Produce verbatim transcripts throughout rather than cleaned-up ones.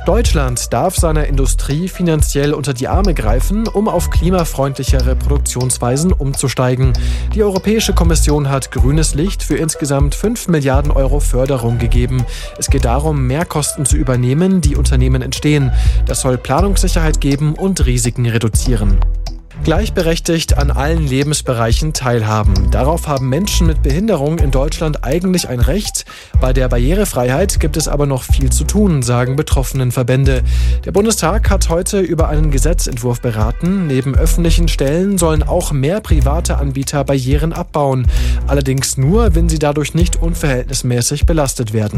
Deutschland darf seiner Industrie finanziell unter die Arme greifen, um auf klimafreundlichere Produktionsweisen umzusteigen. Die Europäische Kommission hat grünes Licht für insgesamt fünf Milliarden Euro Förderung gegeben. Es geht darum, Mehrkosten zu übernehmen, die Unternehmen entstehen. Das soll Planungssicherheit geben und Risiken reduzieren. Gleichberechtigt an allen Lebensbereichen teilhaben. Darauf haben Menschen mit Behinderung in Deutschland eigentlich ein Recht. Bei der Barrierefreiheit gibt es aber noch viel zu tun, sagen Betroffenenverbände. Der Bundestag hat heute über einen Gesetzentwurf beraten. Neben öffentlichen Stellen sollen auch mehr private Anbieter Barrieren abbauen. Allerdings nur, wenn sie dadurch nicht unverhältnismäßig belastet werden.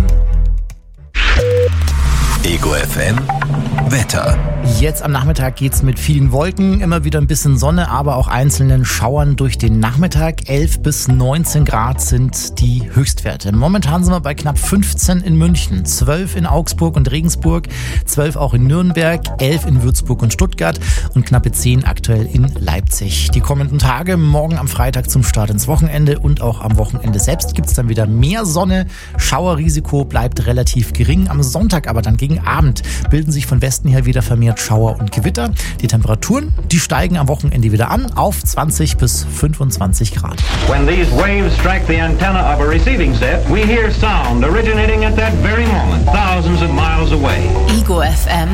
Ego F M Wetter. Jetzt am Nachmittag geht's mit vielen Wolken, immer wieder ein bisschen Sonne, aber auch einzelnen Schauern durch den Nachmittag. elf bis neunzehn Grad sind die Höchstwerte. Momentan sind wir bei knapp fünfzehn in München, zwölf in Augsburg und Regensburg, zwölf auch in Nürnberg, elf in Würzburg und Stuttgart und knappe zehn aktuell in Leipzig. Die kommenden Tage, morgen am Freitag zum Start ins Wochenende und auch am Wochenende selbst gibt's dann wieder mehr Sonne. Schauerrisiko bleibt relativ gering. Am Sonntag aber dann gegen Abend bilden sich von Westen her wieder vermehrt Schauer und Gewitter. Die Temperaturen, die steigen am Wochenende wieder an auf zwanzig bis fünfundzwanzig Grad. When these waves strike the antenna of a receiving set, we hear sound originating at that very moment, thousands of miles away. Ego F M.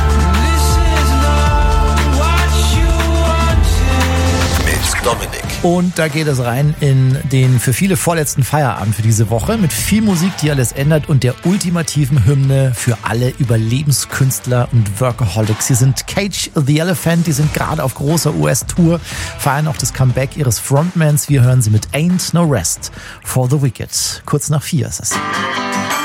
Mit Dominik. Und da geht es rein in den für viele vorletzten Feierabend für diese Woche mit viel Musik, die alles ändert und der ultimativen Hymne für alle Überlebenskünstler und Workaholics. Sie sind Cage the Elephant, die sind gerade auf großer U S-Tour, feiern auch das Comeback ihres Frontmans. Wir hören sie mit Ain't No Rest for the Wicked. Kurz nach vier ist es.